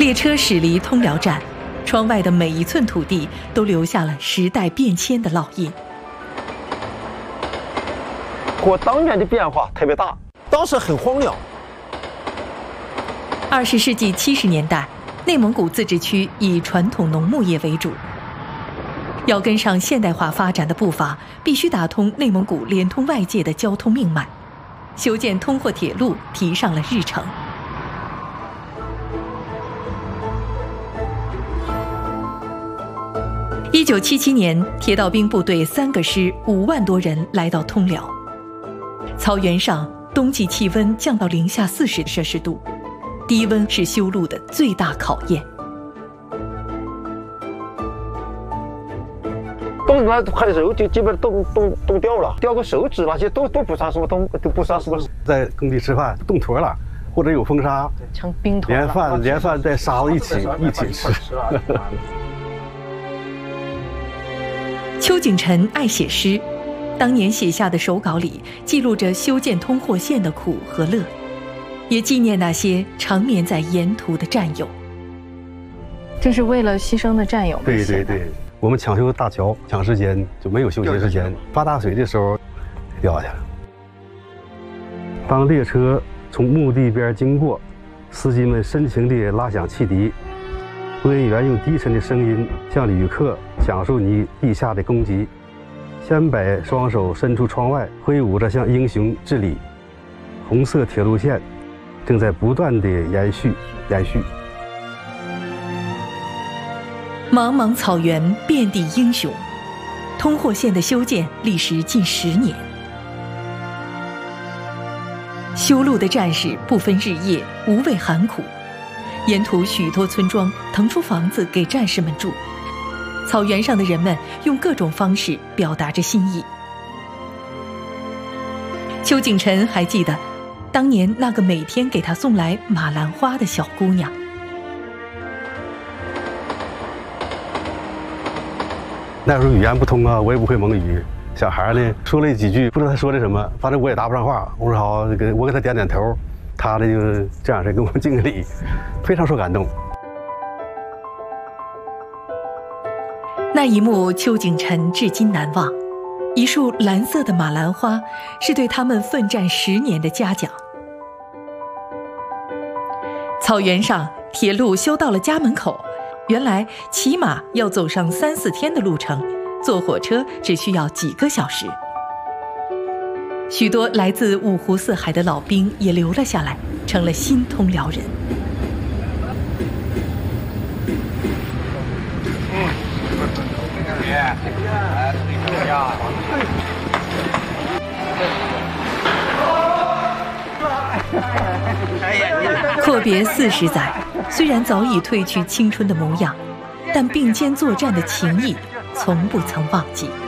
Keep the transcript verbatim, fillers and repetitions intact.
列车驶离通辽站，窗外的每一寸土地都留下了时代变迁的烙印。 和当年的变化特别大，当时很荒凉。 二十世纪七十年代，内蒙古自治区以传统农牧业为主。要跟上现代化发展的步伐，必须打通内蒙古连通外界的交通命脉，修建通货铁路提上了日程。一九七七年，铁道兵部队三个师五万多人来到通辽。草原上，冬季气温降到零下四十摄氏度，低温是修路的最大考验。 冻那快的时候就基本冻冻冻掉了，掉个手指那些都都不算什么冻，都不算什么。 在工地吃饭冻坨了，或者有风沙， 成冰坨， 连饭连饭带沙子一起一起吃。 邱景臣爱写诗，当年写下的手稿里记录着修建通货线的苦和乐，也纪念那些常年在沿途的战友。 这是为了牺牲的战友们。 对对对。我们抢修大桥，抢时间就没有休息时间。发大水的时候，掉下来了。当列车从墓地边经过，司机们深情地拉响汽笛，播音员用低沉的声音向旅客讲述你地下的功绩。先摆双手伸出窗外，挥舞着向英雄致礼。红色铁路线正在不断地延续，延续。 茫茫草原遍地英雄，通货线的修建历时近十年。修路的战士不分日夜，无畏寒苦，沿途许多村庄腾出房子给战士们住。草原上的人们用各种方式表达着心意。邱景臣还记得，当年那个每天给他送来马兰花的小姑娘。 那时候语言不通啊，我也不会蒙语。小孩呢说了几句，不知道他说的什么，反正我也答不上话。我说好，给我给他点点头，他呢就这样式给我敬个礼，非常受感动。 那一幕，邱景臣至今难忘。一束蓝色的马兰花，是对他们奋战十年的嘉奖。草原上，铁路修到了家门口。原来骑马要走上三四天的路程，坐火车只需要几个小时。许多来自五湖四海的老兵也留了下来，成了新通辽人。阔别四十载，虽然早已褪去青春的模样，但并肩作战的情谊从不曾忘记。